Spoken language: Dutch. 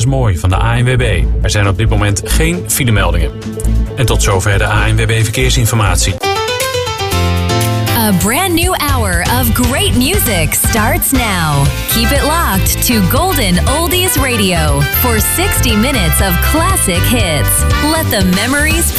is mooi van de ANWB. Er zijn op dit moment geen filemeldingen. En tot zover de ANWB Verkeersinformatie. A brand new hour of great music starts now. Keep it locked to Golden Oldies Radio for 60 minutes of classic hits. Let the memories